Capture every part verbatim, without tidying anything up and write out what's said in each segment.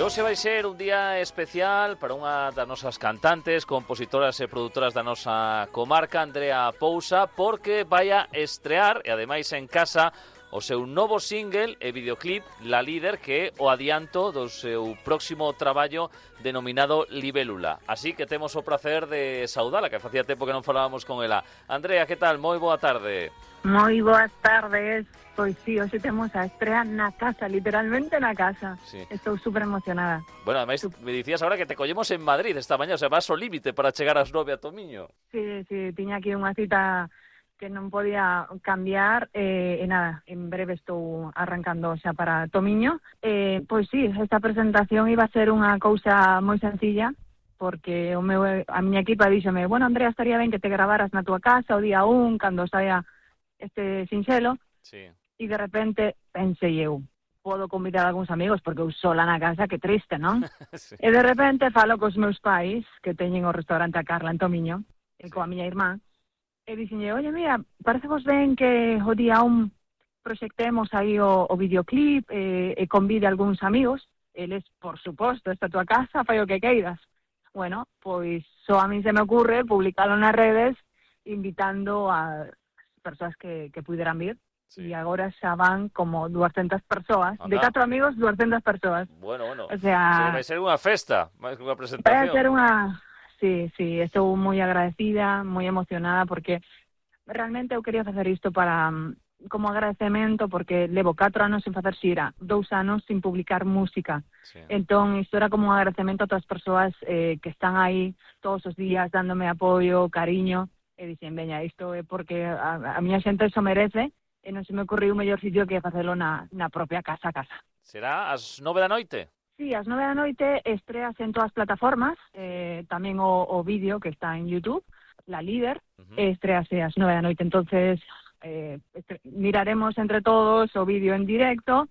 hoxe vai ser un día especial para unha das nosas cantantes, compositoras e produtoras da nosa comarca, Andrea Pousa, porque vai a estrear, e ademais en casa, o seu novo single e videoclip La Líder, que é o adianto do seu próximo traballo denominado Libélula. Así que temos o placer de saudala, que facía tempo que non falábamos con ela. Andrea, que tal? Moi boa tarde. Moi boas tardes. Pois sí, hoxe temos a estrea na casa, literalmente na casa. Sí. Estou super emocionada. Bueno, ademais, me dicías agora que te collemos en Madrid esta mañá, o sea, vas ao límite para chegar ás nove a Tomiño. Sí, sí, tiña aquí unha cita que non podía cambiar, eh, e nada, en breve estou arrancando xa para Tomiño. Eh, pois sí, esta presentación iba a ser unha cousa moi sencilla, porque o meu, a miña equipa díxome, bueno, Andrea, estaría ben que te gravaras na tua casa o día un, cando saia este sinxelo. Sí. E de repente pensei eu, podo convidar a algúns amigos porque eu sola na casa, que triste, non? Sí. E de repente falo cos meus pais, que teñen o restaurante A Carla en Tomiño, e coa miña irmá, e dixenlle, oye, mira, parece vos ben que o día un proxectemos aí o, o videoclip e, e convide a algúns amigos? Eles, por suposto, esta tua casa, fai o que queiras. Bueno, pois só a mí se me ocurre publicalo nas redes invitando a persoas que, que puderan vir. Sí. E agora xa van como doscientas persoas. Anda. De catro amigos, doscientas persoas. Bueno, bueno. O sea, sí, vai ser unha festa, máis que unha presentación. Vai ser unha... Sí, sí, estou moi agradecida, moi emocionada, porque realmente eu quería facer isto para como agradecemento, porque levo catro anos sen facer xira, dous anos sin publicar música. Sí. Entón, isto era como un agradecemento a todas as persoas eh, que están aí todos os días dándome apoio, cariño, e dicen, veña, isto é porque a, a miña xente iso merece, e non se me ocorriu o mellor sitio que facelo na, na propia casa a casa. Será ás nove da noite? Sí, ás nove da noite estreas en todas as plataformas, eh, tamén o, o vídeo que está en YouTube, La Líder, uh -huh. estrease ás nove da noite, entonces eh, miraremos entre todos o vídeo en directo,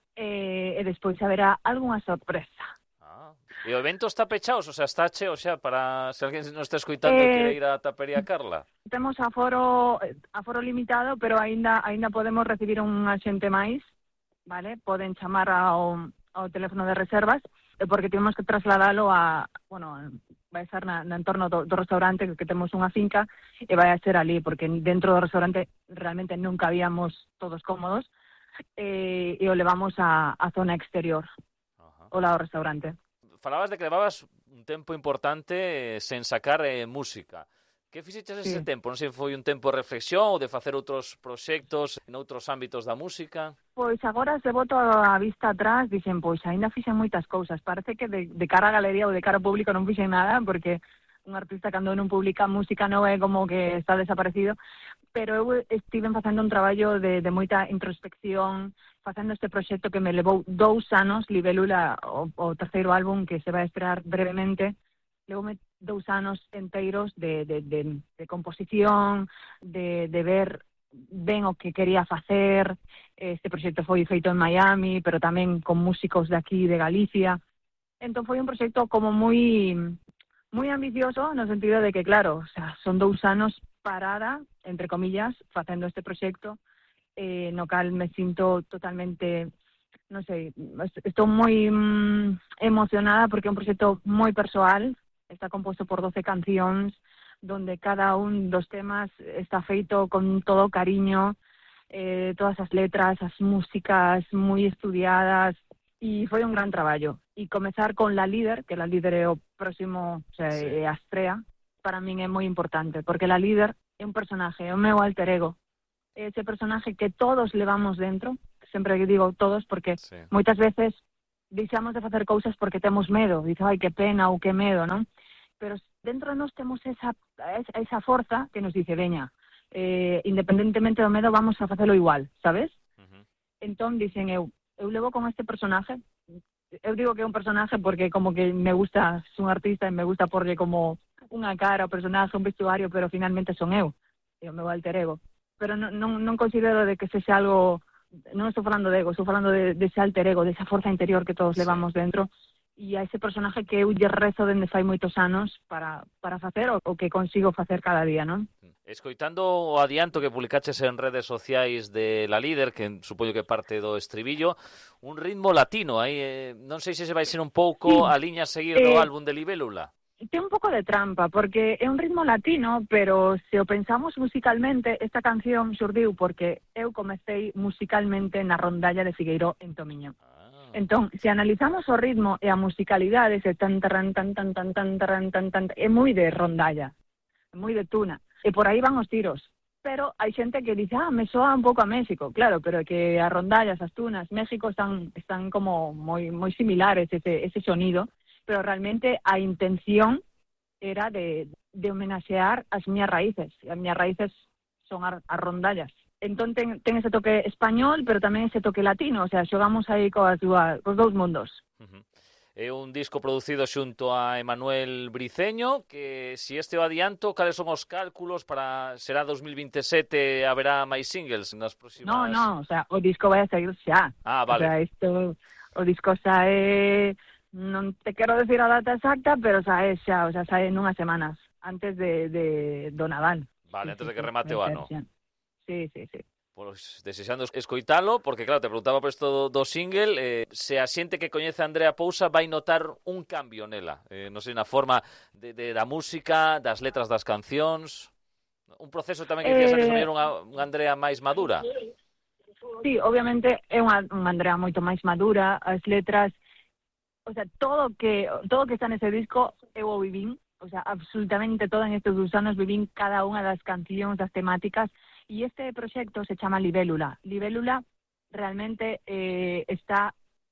eh, e despois haberá algunha sorpresa. E o evento está pechado, o sea, está cheo xa para se alguén non está escoitando eh, quere ir a Tapería Carla. Temos aforo aforo limitado, pero aínda aínda podemos recibir unha xente máis, vale? Poden chamar ao ao teléfono de reservas, porque temos que trasladalo a, bueno, vai ser na, no entorno do, do restaurante, que temos unha finca, e vai a ser ali, porque dentro do restaurante realmente nunca habíamos todos cómodos, e, e o levamos a, a zona exterior, uh-huh. o lado do restaurante. Falabas de que levabas un tempo importante sen sacar eh, música. Que fixeches ese sí. tempo? Non sei se foi un tempo de reflexión ou de facer outros proxectos en outros ámbitos da música? Pois agora, se boto a vista atrás, dixen, pois aínda fixen moitas cousas. Parece que de, de cara a galería ou de cara ao público non fixen nada, porque un artista cando non publica música non é como que está desaparecido, pero eu estive facendo un traballo de, de moita introspección, facendo este proxecto que me levou dous anos, Libélula, o, o terceiro álbum que se vai a estrear brevemente, levoume dous anos enteiros de, de, de, de composición, de, de ver ben o que quería facer. Este proxecto foi feito en Miami, pero tamén con músicos de aquí, de Galicia. Entón foi un proxecto como moi moi ambicioso, no sentido de que, claro, o sea, son dous anos parada, entre comillas, facendo este proxecto, eh, no cal me sinto totalmente, non sei, estou moi mm, emocionada porque é un proxecto moi persoal, está composto por doce cancións, donde cada un dos temas está feito con todo cariño, eh, todas as letras, as músicas moi estudiadas, e foi un gran traballo. E comezar con La Líder, que La Líder é o próximo, o sea, sí. é a estrea, para min é moi importante, porque La Líder é un personaje, é o meu alter ego, ese personaje que todos levamos dentro, sempre digo todos, porque sí. moitas veces deixamos de facer cousas porque temos medo, dice, ai, que pena ou que medo, non? Pero dentro de nós temos esa, esa forza que nos dice, veña, eh, independentemente do medo, vamos a facelo igual, sabes? Uh-huh. Entón, dicen, eu, eu levo con este personaje, eu digo que é un personaje porque como que me gusta, son artista e me gusta porlle como unha cara, o personaje, un vestuario, pero finalmente son eu, é o meu alter ego. Pero non, non, non considero de que sexa algo, non estou falando de ego, estou falando de, de ese alter ego, de esa forza interior que todos sí. levamos dentro, e a ese personaje que eu lle rezo dende fai moitos anos para, para facer o, o que consigo facer cada día, non? Escoitando o adianto que publicaches en redes sociais de La Líder, que supoño que parte do estribillo, un ritmo latino, aí eh, non sei se se vai ser un pouco Sí. a liña a seguir do Eh, álbum de Libélula. Ten un pouco de trampa, porque é un ritmo latino, pero se o pensamos musicalmente, esta canción xurdiu porque eu comecei musicalmente na rondalla de Figueiró en Tomiño. Ah. Entón, se analizamos o ritmo e a musicalidade, ese tan tan tan tan tan tan tan tan tan, é moi de rondalla, é moi de tuna, e por aí van os tiros. Pero hai xente que dice, ah, me soa un pouco a México. Claro, pero é que as rondallas, as tunas, México están están como moi moi similares ese ese sonido, pero realmente a intención era de de homenaxear as miñas raíces. E as miñas raíces son as, as rondallas. Entón ten, ten ese toque español, pero tamén ese toque latino, o sea, xogamos aí coas dúas, cos dous mundos. Uh-huh. É un disco producido xunto a Emanuel Briceño, que si este o adianto, cales son os cálculos para será dos mil vinte e sete, haberá máis singles nas próximas... No, no, o sea, o disco vai a sair xa. Ah, vale. O sea, isto, o disco sae, non te quero decir a data exacta, pero sae xa, o sea, sae nunhas semanas, antes de, de do Nadal. Vale, Sí, antes sí, de que sí, remate o ano. Sí, sí, sí. Pois desexando escoitalo, porque claro, te preguntaba por isto do, do single, eh, se a xente que coñece a Andrea Pousa vai notar un cambio nela, eh, non sei, na forma de, de da música, das letras das cancións, un proceso tamén que dicías eh... que se unha, unha Andrea máis madura. Sí, obviamente é unha, unha Andrea moito máis madura, as letras, o sea, todo que todo que está nese disco eu o vivín, o sea, absolutamente todo en estes dous anos vivín cada unha das cancións, das temáticas. E este proxecto se chama Libélula. Libélula realmente eh, está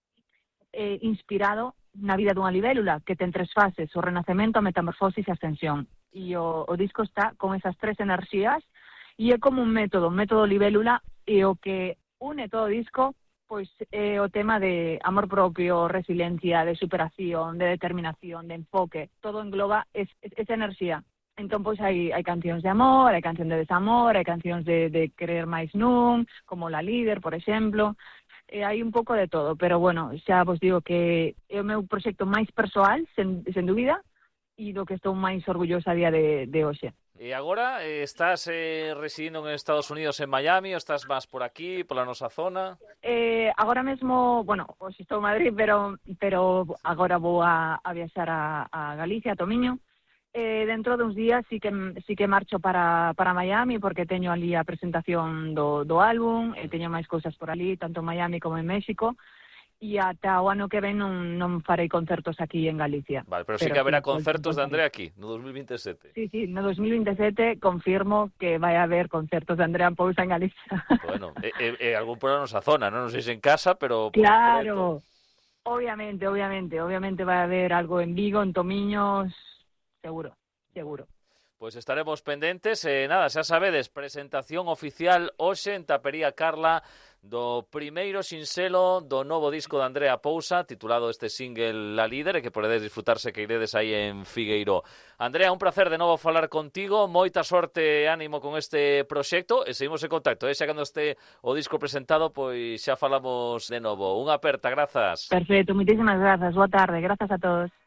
eh, inspirado na vida dunha libélula, que ten tres fases, o renacemento, a metamorfosis e a ascensión. E o, o disco está con esas tres enerxías, e é como un método, un método libélula, e o que une todo o disco, pois é o tema de amor propio, resiliencia, de superación, de determinación, de enfoque. Todo engloba es, es, esa enerxía. Entón, pois, hai, hai cancións de amor, hai cancións de desamor, hai cancións de, de querer máis nun, como La Líder, por exemplo. E hai un pouco de todo, pero, bueno, xa vos digo que é o meu proxecto máis persoal, sen, sen dúbida, e do que estou máis orgullosa a día de, de hoxe. E agora, eh, estás eh, residindo en Estados Unidos, en Miami, ou estás máis por aquí, pola nosa zona? Eh, agora mesmo, bueno, hoxe estou en Madrid, pero, pero agora vou a, a viaxar a, a Galicia, a Tomiño. Eh, dentro de uns días sí que sí que marcho para, para Miami, porque teño ali a presentación do, do álbum, e teño máis cousas por ali, tanto en Miami como en México, e ata o ano que ven non, non farei concertos aquí en Galicia. Vale, pero, pero sí que haberá sí, concertos de Andrea aquí, no dos mil vinte e sete. Sí, sí, no dos mil vinte e sete confirmo que vai haber concertos de Andrea Pousa en Galicia. Bueno, e, e, e algún por a nosa zona, non, non sei se en casa, pero... Claro, obviamente, obviamente, obviamente vai haber algo en Vigo, en Tomiños... Seguro, seguro. Pois pues estaremos pendentes. E eh, nada, xa sabedes, presentación oficial hoxe en Tapería Carla do primeiro sinxelo do novo disco de Andrea Pousa, titulado este single La Líder, e que podedes disfrutarse que iredes aí en Figueiró. Andrea, un placer de novo falar contigo, moita sorte e ánimo con este proxecto, e seguimos en contacto, eh? Xa cando este o disco presentado, pois xa falamos de novo. Unha aperta, grazas. Perfecto, moitísimas grazas, boa tarde, grazas a todos.